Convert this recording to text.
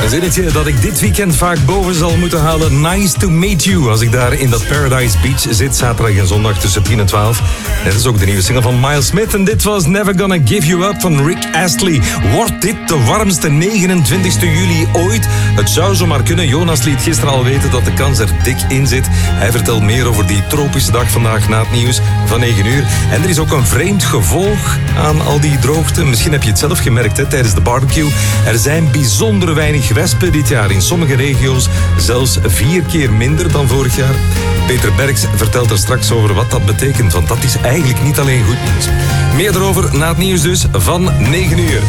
Een zinnetje dat ik dit weekend vaak boven zal moeten halen. Nice to meet you. Als ik daar in dat Paradise Beach zit, zaterdag en zondag tussen 10 en 12. Dit is ook de nieuwe single van Miles Smith. En dit was Never Gonna Give You Up van Rick Astley. Wordt dit de warmste 29 juli ooit? Het zou zomaar kunnen. Jonas liet gisteren al weten dat de kans er dik in zit. Hij vertelt meer over die tropische dag vandaag na het nieuws van 9 uur. En er is ook een vreemd gevolg aan al die droogte. Misschien heb je het zelf gemerkt tijdens de barbecue. Er zijn bijzonder weinig wespen dit jaar. In sommige regio's zelfs 4 keer minder dan vorig jaar. Peter Berks vertelt er straks over wat dat betekent. Want dat is eigenlijk niet alleen goed nieuws. Meer erover na het nieuws dus van 9 uur.